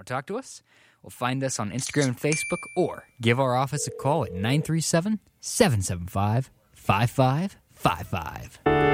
Want to talk to us? Well, find us on Instagram and Facebook or give our office a call at 937-775-5555.